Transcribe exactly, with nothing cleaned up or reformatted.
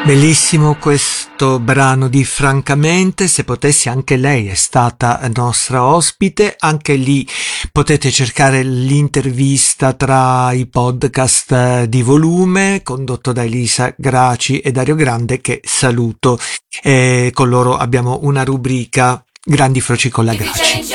Bellissimo questo brano di Francamente, se potessi anche lei è stata nostra ospite, anche lì potete cercare l'intervista tra i podcast eh, di volume condotto da Elisa Graci e Dario Grande che saluto e con loro abbiamo una rubrica Grandi Froci con la Graci.